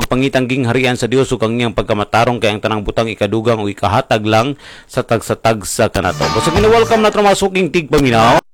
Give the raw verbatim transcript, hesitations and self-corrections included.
pangitang gingharian sa Dios ug ang iyang pagkamatarong kay ang tanang butang ikadugang o ikahatag lang sa tagsatag sa kanato. Basta gina-welcome na tra masuking tigpaminaw.